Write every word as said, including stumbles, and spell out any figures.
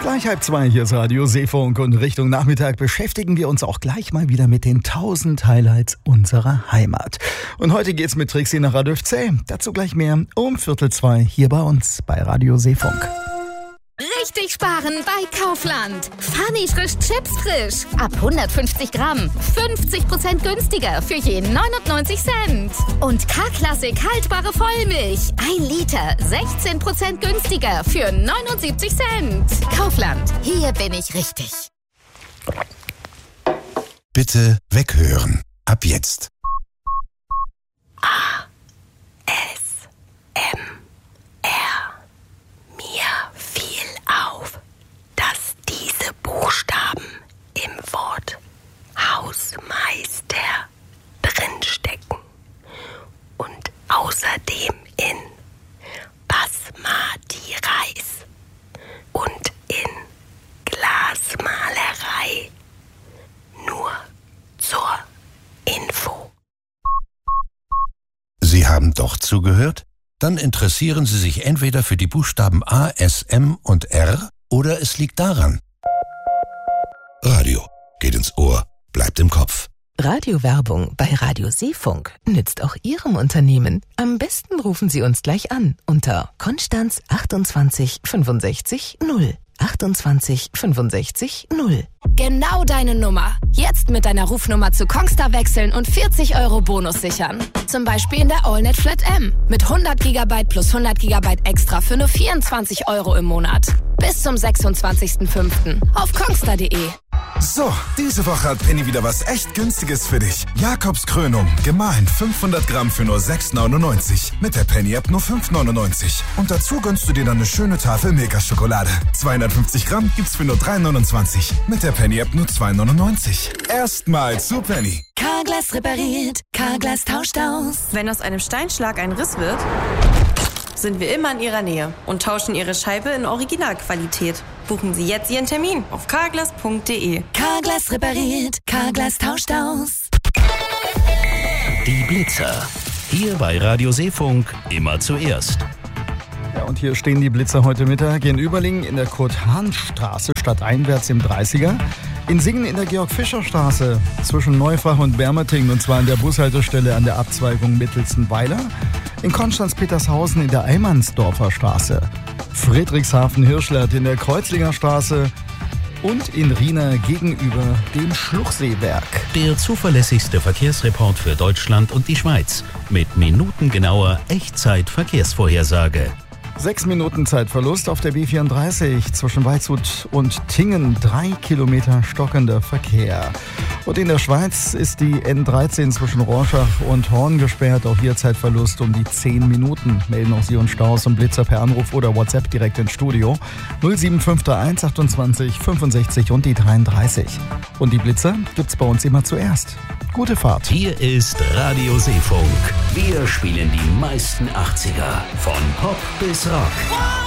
Gleich halb zwei, hier ist Radio Seefunk und Richtung Nachmittag beschäftigen wir uns auch gleich mal wieder mit den tausend Highlights unserer Heimat. Und heute geht's mit Trixie nach Radolfzell. Dazu gleich mehr um Viertel zwei hier bei uns bei Radio Seefunk. Richtig sparen bei Kaufland. Funny frisch Chips frisch. Ab hundertfünfzig Gramm. fünfzig Prozent günstiger für je neunundneunzig Cent. Und K-Klassik haltbare Vollmilch. ein Liter. sechzehn Prozent günstiger für neunundsiebzig Cent. Kaufland. Hier bin ich richtig. Bitte weghören. Ab jetzt. A. S. M. R. Mir fiel auf, dass diese Buchstaben im Wort Hausmeister drinstecken und außerdem in Basmati Reis und in Glasmalerei. Nur zur Info. Sie haben doch zugehört? Dann interessieren Sie sich entweder für die Buchstaben A, S, M und R oder es liegt daran. Radio geht ins Ohr, bleibt im Kopf. Radiowerbung bei Radio Seefunk nützt auch Ihrem Unternehmen. Am besten rufen Sie uns gleich an unter Konstanz achtundzwanzig fünfundsechzig null. achtundzwanzig fünfundsechzig null. Genau deine Nummer. Jetzt mit deiner Rufnummer zu Kongstar wechseln und vierzig Euro Bonus sichern. Zum Beispiel in der AllNet Flat M. Mit hundert Gigabyte plus hundert Gigabyte extra für nur vierundzwanzig Euro im Monat. Bis zum sechsundzwanzigsten fünften auf kongstar punkt de. So, diese Woche hat Penny wieder was echt Günstiges für dich. Jakobs Krönung, gemahlen fünfhundert Gramm für nur sechs neunundneunzig. Mit der Penny-App nur fünf neunundneunzig. Und dazu gönnst du dir dann eine schöne Tafel Milka-Schokolade. zweihundertfünfzig Gramm gibt's für nur drei neunundzwanzig. Mit der Penny-App nur zwei neunundneunzig. Erstmal zu Penny. Carglass repariert, Carglass tauscht aus. Wenn aus einem Steinschlag ein Riss wird, sind wir immer in Ihrer Nähe und tauschen Ihre Scheibe in Originalqualität. Buchen Sie jetzt Ihren Termin auf carglass punkt de. Carglass repariert, Carglass tauscht aus. Die Blitzer. Hier bei Radio Seefunk immer zuerst. Ja, und hier stehen die Blitzer heute Mittag in Überlingen in der Kurt-Hahn-Straße stadteinwärts im dreißiger. In Singen in der Georg-Fischer-Straße zwischen Neufach und Bermerting, und zwar an der Bushaltestelle an der Abzweigung Mittelstenweiler. In Konstanz-Petershausen in der Eimannsdorfer Straße. Friedrichshafen-Hirschlert in der Kreuzlinger Straße. Und in Riena gegenüber dem Schluchseewerk. Der zuverlässigste Verkehrsreport für Deutschland und die Schweiz. Mit minutengenauer Echtzeit-Verkehrsvorhersage. Sechs Minuten Zeitverlust auf der B vierunddreißig zwischen Waldshut und Tingen. Drei Kilometer stockender Verkehr. Und in der Schweiz ist die N dreizehn zwischen Rorschach und Horn gesperrt. Auch hier Zeitverlust um die zehn Minuten. Melden auch Sie uns Staus und Blitzer per Anruf oder WhatsApp direkt ins Studio. null sieben fünf drei eins achtundzwanzig fünfundsechzig und die dreiunddreißig. Und die Blitzer gibt's bei uns immer zuerst. Gute Fahrt. Hier ist Radio Seefunk. Wir spielen die meisten achtziger. Von Pop bis Rock.